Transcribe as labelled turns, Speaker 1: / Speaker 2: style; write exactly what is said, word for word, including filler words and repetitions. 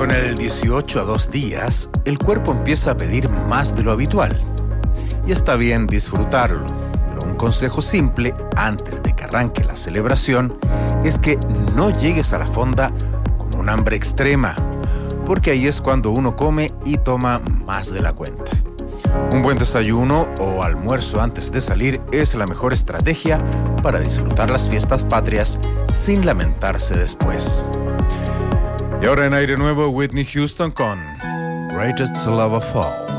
Speaker 1: Con el dieciocho a dos días, el cuerpo empieza a pedir más de lo habitual. Y está bien disfrutarlo, pero un consejo simple antes de que arranque la celebración es que no llegues a la fonda con un hambre extrema, porque ahí es cuando uno come y toma más de la cuenta. Un buen desayuno o almuerzo antes de salir es la mejor estrategia para disfrutar las fiestas patrias sin lamentarse después. Y ahora en Aire Nuevo, Whitney Houston con Greatest Love of All.